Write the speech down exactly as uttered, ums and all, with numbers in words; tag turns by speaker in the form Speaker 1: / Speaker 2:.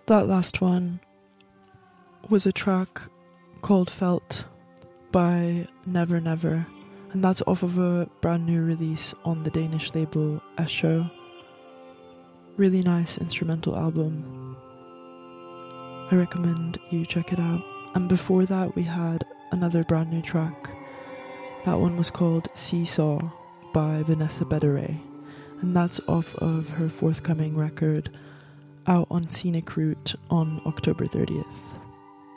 Speaker 1: That last one was a track called Felt by Never Never, and that's off of a brand new release on the Danish label Esho. Really nice instrumental album. I recommend you check it out. And before that we had another brand new track. That one was called Seesaw by Vanessa Bedere, and that's off of her forthcoming record out on Scenic Route on October thirtieth.